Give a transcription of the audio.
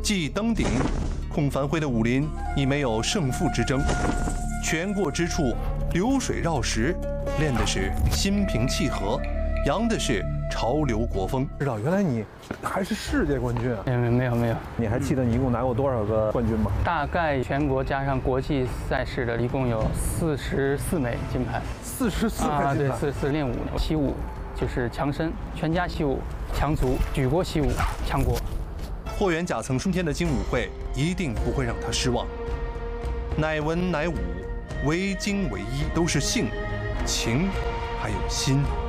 既登顶，孔繁辉的武林已没有胜负之争，泉过之处流水绕石，练的是心平气和，扬的是潮流国风。 知道，原来你还是世界冠军啊！ 没有。 你还记得你一共拿过多少个冠军吗？ 大概全国加上国际赛事的，一共有44枚金牌。 44枚啊，对，44练武，习武就是强身，全家习武，强足，举国习武，强国。 霍元甲曾升天的精武会一定不会让他失望。乃文乃武，为精为一，都是性、情，还有心。